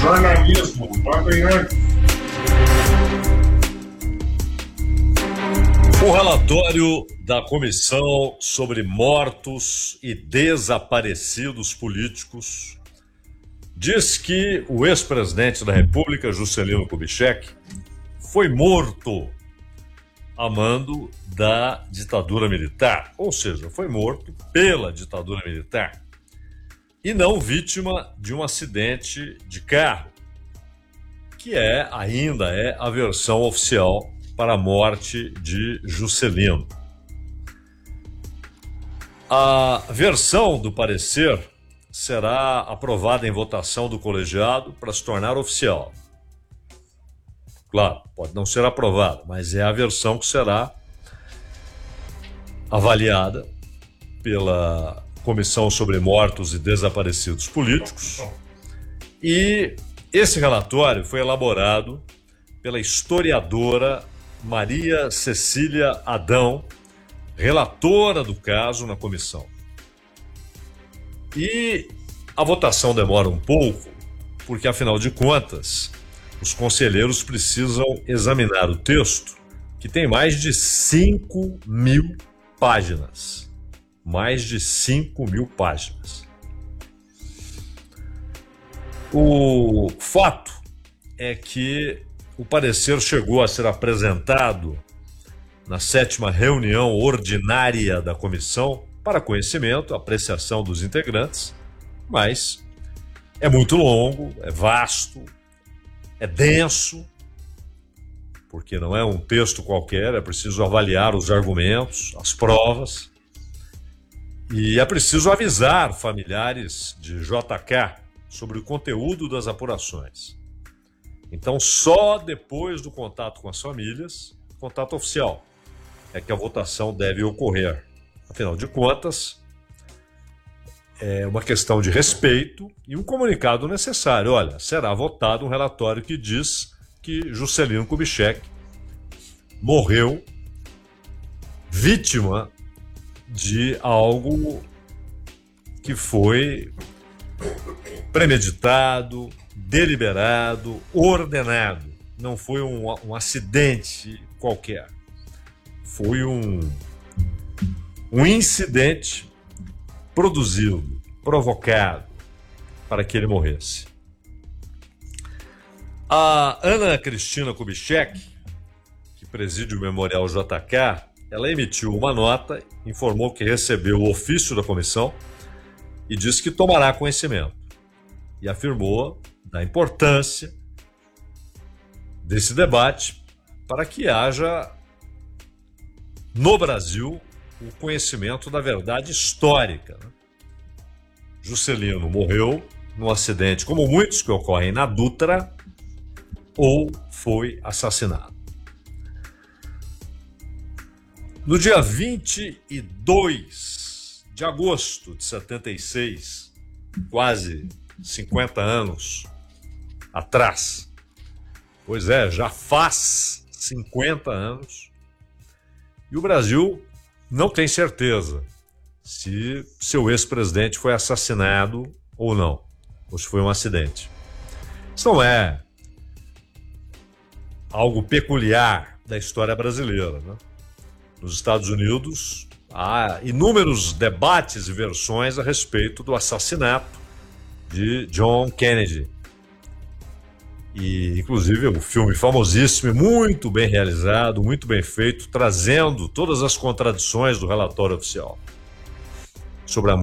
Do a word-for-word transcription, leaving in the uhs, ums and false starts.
Jornalismo, Patriarca. O relatório da Comissão sobre Mortos e Desaparecidos Políticos diz que o ex-presidente da República, Juscelino Kubitschek, foi morto a mando da ditadura militar, ou seja, foi morto pela ditadura militar e não vítima de um acidente de carro, que é, ainda é a versão oficial para a morte de Juscelino. A versão do parecer será aprovada em votação do colegiado para se tornar oficial. Claro, pode não ser aprovada, mas é a versão que será avaliada pela Comissão sobre Mortos e Desaparecidos Políticos. E esse relatório foi elaborado pela historiadora Maria Cecília Adão, relatora do caso na comissão. E a votação demora um pouco, porque, afinal de contas, os conselheiros precisam examinar o texto, que tem mais de cinco mil páginas. Mais de cinco mil páginas. O fato é que o parecer chegou a ser apresentado na sétima reunião ordinária da comissão para conhecimento, apreciação dos integrantes, mas é muito longo, é vasto, é denso, porque não é um texto qualquer, é preciso avaliar os argumentos, as provas, e é preciso avisar familiares de J K sobre o conteúdo das apurações. Então, só depois do contato com as famílias, contato oficial, é que a votação deve ocorrer. Afinal de contas, é uma questão de respeito e um comunicado necessário. Olha, será votado um relatório que diz que Juscelino Kubitschek morreu vítima de algo que foi premeditado, deliberado, ordenado. Não foi um, um acidente qualquer. Foi um, um incidente produzido, provocado para que ele morresse. A Ana Cristina Kubitschek, que preside o Memorial J K, ela emitiu uma nota, informou que recebeu o ofício da comissão e disse que tomará conhecimento. E afirmou da importância desse debate para que haja no Brasil o conhecimento da verdade histórica. Juscelino morreu num acidente, como muitos que ocorrem na Dutra, ou foi assassinado. No dia vinte e dois de agosto de setenta e seis, quase cinquenta anos atrás, pois é, já faz cinquenta anos, e o Brasil não tem certeza se seu ex-presidente foi assassinado ou não, ou se foi um acidente. Isso não é algo peculiar da história brasileira, né? Nos Estados Unidos, há inúmeros debates e versões a respeito do assassinato de John Kennedy. E, inclusive, um filme famosíssimo, muito bem realizado, muito bem feito, trazendo todas as contradições do relatório oficial sobre a